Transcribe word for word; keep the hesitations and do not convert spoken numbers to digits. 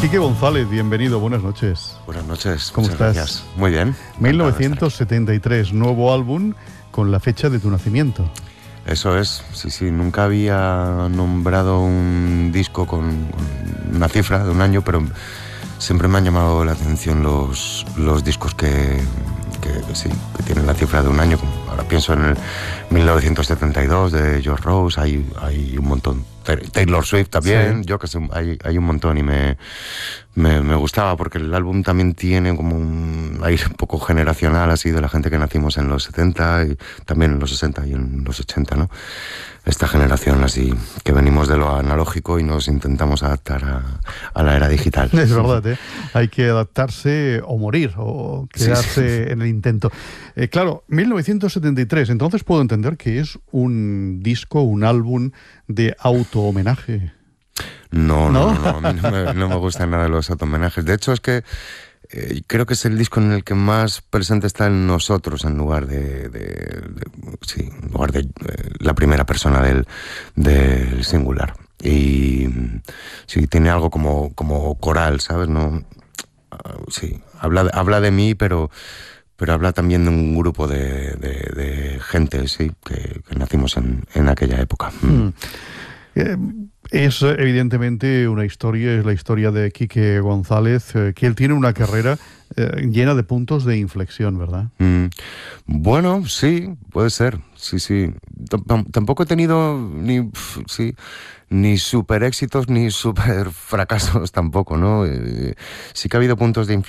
Quique González, bienvenido, buenas noches. Buenas noches. ¿Cómo estás? Gracias. Muy bien. mil novecientos setenta y tres, nuevo álbum con la fecha de tu nacimiento. Eso es, sí, sí. Nunca había nombrado un disco con, con una cifra de un año, pero siempre me han llamado la atención los, los discos que, que, sí, que tienen la cifra de un año. Ahora pienso en el mil novecientos setenta y dos de George Rose, hay, hay un montón. Taylor Swift también, sí. Yo que sé, hay, hay un montón y me, me, me gustaba porque el álbum también tiene como un aire un poco generacional así de la gente que nacimos en los setenta y también en los sesenta y en los ochenta, ¿no? Esta generación así que venimos de lo analógico y nos intentamos adaptar a, a la era digital. Es verdad, ¿eh? Hay que adaptarse o morir o quedarse sí, sí. en el intento. Eh, claro, mil novecientos setenta y tres, entonces puedo entender que es un disco, un álbum de auto-homenaje. No, no, no, no, no, a mí no me, no me gustan nada los auto-homenajes. De hecho, es que eh, creo que es el disco en el que más presente está en nosotros en lugar de, de, de sí, en lugar de eh, la primera persona del, del singular. Y sí, tiene algo como, como coral, ¿sabes? No, uh, sí, habla, habla de mí, pero... pero habla también de un grupo de, de, de gente, sí, que, que nacimos en, en aquella época. Mm. Eh, es evidentemente una historia, es la historia de Quique González, eh, que él tiene una carrera eh, llena de puntos de inflexión, ¿verdad? Mm. Bueno, sí, puede ser, sí, sí. T- tampoco he tenido ni, sí, ni super éxitos ni super fracasos tampoco, ¿no? Eh, sí que ha habido puntos de inflexión.